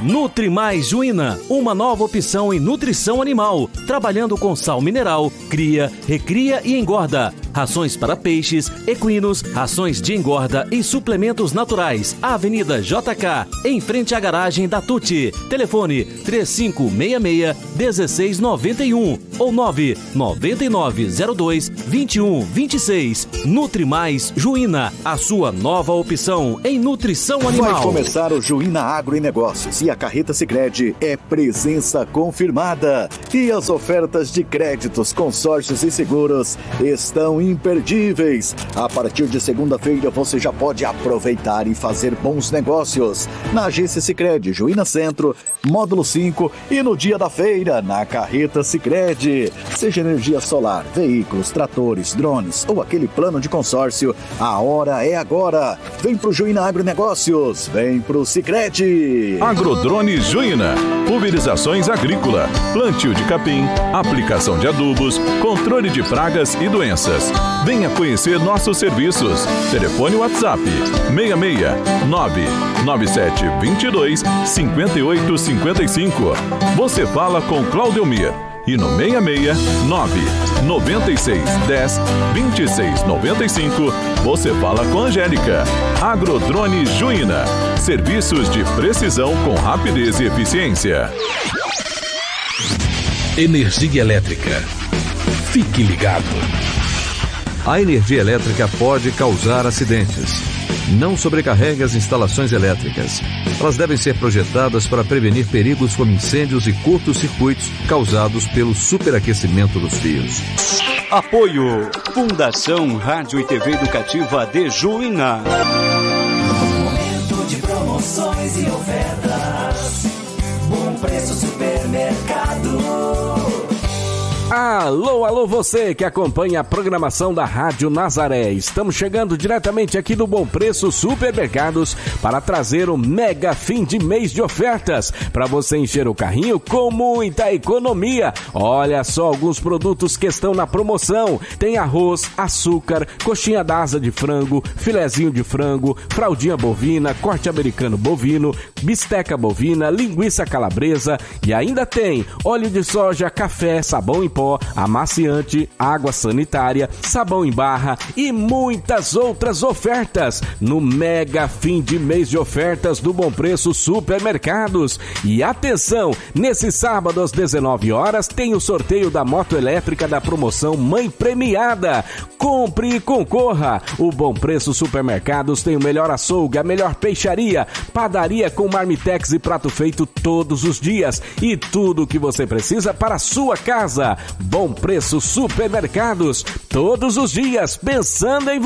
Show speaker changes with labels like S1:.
S1: Nutri Mais Juína, uma nova opção em nutrição animal, trabalhando com sal mineral, cria, recria e engorda. Rações para peixes, equinos, rações de engorda e suplementos naturais. Avenida JK, em frente à garagem da Tuti. Telefone 3566-1691 ou 99902-2126. Nutri Mais Juína, a sua nova opção em nutrição animal.
S2: Vai começar o Juína Agro e Negócios e a Carreta Sicredi é presença confirmada. E as ofertas de créditos, consórcios e seguros estão imperdíveis. A partir de segunda-feira você já pode aproveitar e fazer bons negócios na Agência Sicredi, Juína Centro, Módulo 5 e no dia da feira, na Carreta Sicredi. Seja energia solar, veículos, tratores, drones ou aquele plano de consórcio, a hora é agora. Vem pro Juína Agronegócios, vem pro Sicredi.
S3: Agrodrones Juína, pulverizações agrícola, plantio de capim, aplicação de adubos, controle de pragas e doenças. Venha conhecer nossos serviços. Telefone WhatsApp 669-9722-5855. Você fala com Claudelmir. E no 669-9610-2695 você fala com Angélica. Agrodrone Juína. Serviços de precisão com rapidez e eficiência.
S4: Energia elétrica. Fique ligado. A energia elétrica pode causar acidentes. Não sobrecarregue as instalações elétricas. Elas devem ser projetadas para prevenir perigos como incêndios e curtos-circuitos causados pelo superaquecimento dos fios.
S5: Apoio Fundação Rádio e TV Educativa de Juína.
S6: Momento de promoções e ofertas. Bom preço supermercado.
S7: Alô, alô, você que acompanha a programação da Rádio Nazaré. Estamos chegando diretamente aqui do Bom Preço Supermercados para trazer o mega fim de mês de ofertas para você encher o carrinho com muita economia. Olha só alguns produtos que estão na promoção. Tem arroz, açúcar, coxinha da asa de frango, filezinho de frango, fraldinha bovina, corte americano bovino, bisteca bovina, linguiça calabresa e ainda tem óleo de soja, café, sabão em pó, amaciante, água sanitária, sabão em barra e muitas outras ofertas no mega fim de mês de ofertas do Bom Preço Supermercados. E atenção, nesse sábado às 19 horas tem o sorteio da moto elétrica da promoção Mãe Premiada. Compre e concorra. O Bom Preço Supermercados tem o melhor açougue, a melhor peixaria, padaria com marmitex e prato feito todos os dias e tudo o que você precisa para a sua casa. Bom Preço Supermercados, todos os dias, pensando em